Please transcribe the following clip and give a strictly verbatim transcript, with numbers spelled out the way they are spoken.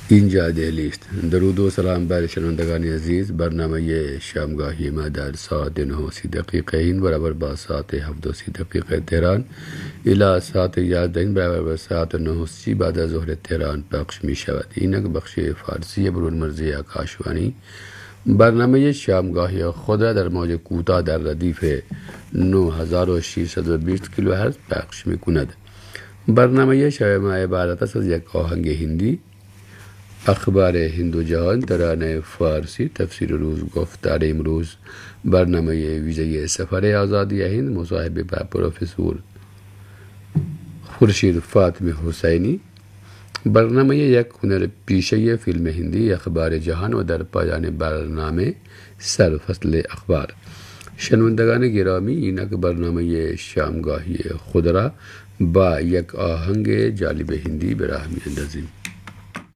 اینجا دهلی است. درود و سلام بر شنوندگان عزیز. برنامه شامگاهی ما در ساعت نه و سی دقیقه این برابر با ساعت هفت و سی دقیقه تهران الی ساعت یازده این برابر با ساعت نه و سی بعد از ظهر تهران پخش می شود. اینک بخش فارسی برون مرزی آکاشوانی برنامه شامگاهی خود را در موج کوتاه در ردیف نه هزار و ششصد و بیست کیلوهرتز پخش می کند. برنامه شب ما عبارت است از یک آهنگ هندی، اخبار هند و جهان، ترانه فارسی، تفسیر روز، گفتار امروز، برنامه ویژه سفر آزادی هند، مصاحبه با پروفسور خورشید فاطمی حسینی، برنامه یک هنر پیشه فیلم هندی، اخبار جهان و در پایان برنامه سرفصل اخبار. شنوندگان گرامی، اینک برنامه شامگاهی خود را با یک آهنگ جالب هندی به راه می اندازیم.